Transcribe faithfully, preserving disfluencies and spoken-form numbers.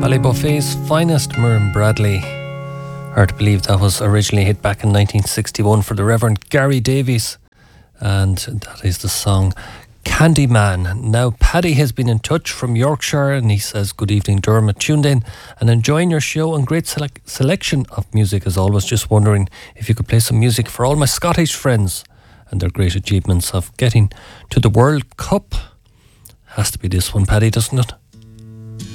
Ballybuffet's finest, Miriam Bradley. Hard to believe that was originally hit back in nineteen sixty-one for the Reverend Gary Davies, and that is the song Candyman. Now, Paddy has been in touch from Yorkshire, and he says, good evening, Dermot, tuned in and enjoying your show and great selec- selection of music as always. Just wondering if you could play some music for all my Scottish friends and their great achievements of getting to the World Cup. Has to be this one, Paddy, doesn't it?